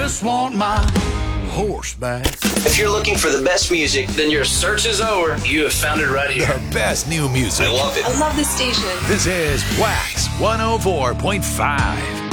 Just want my horse back. If you're looking for the best music, then your search is over. You have found it right here. The best new music. I love it. I love this station. This is Wax 104.5.